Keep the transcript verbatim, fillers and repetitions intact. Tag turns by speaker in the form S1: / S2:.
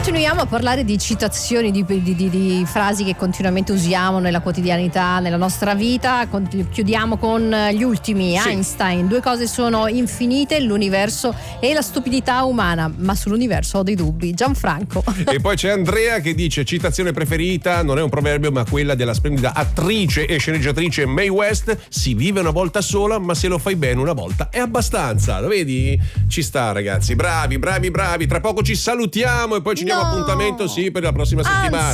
S1: Continuiamo a parlare di citazioni, di, di, di, di frasi che continuamente usiamo nella quotidianità, nella nostra vita. Con, chiudiamo con gli ultimi. Sì. Einstein: due cose sono infinite, l'universo e la stupidità umana, ma sull'universo ho dei dubbi. Gianfranco.
S2: E poi c'è Andrea che dice: citazione preferita non è un proverbio ma quella della splendida attrice e sceneggiatrice Mae West: si vive una volta sola, ma se lo fai bene una volta è abbastanza. Lo vedi? Ci sta, ragazzi, bravi bravi bravi. Tra poco ci salutiamo e poi ci diamo
S1: no.
S2: appuntamento, sì, per la prossima settimana.